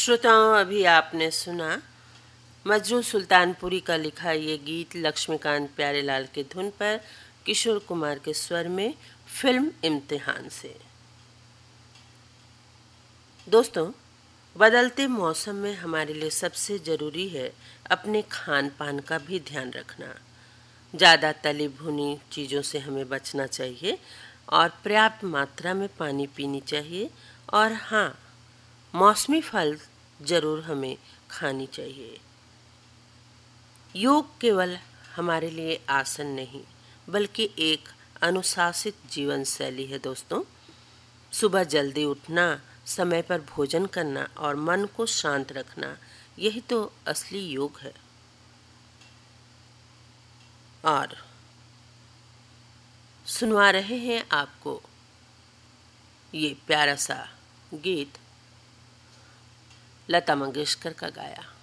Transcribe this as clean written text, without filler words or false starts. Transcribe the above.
श्रोताओं, अभी आपने सुना मजरू सुल्तानपुरी का लिखा ये गीत लक्ष्मीकांत प्यारेलाल के धुन पर किशोर कुमार के स्वर में फिल्म इम्तिहान से। दोस्तों, बदलते मौसम में हमारे लिए सबसे ज़रूरी है अपने खान पान का भी ध्यान रखना। ज़्यादा तली भुनी चीज़ों से हमें बचना चाहिए और पर्याप्त मात्रा में पानी पीनी चाहिए। और हाँ, मौसमी फल ज़रूर हमें खानी चाहिए। योग केवल हमारे लिए आसन नहीं बल्कि एक अनुशासित जीवन शैली है। दोस्तों, सुबह जल्दी उठना, समय पर भोजन करना और मन को शांत रखना, यही तो असली योग है। और सुनवा रहे हैं आपको ये प्यारा सा गीत लता मंगेशकर का गाया।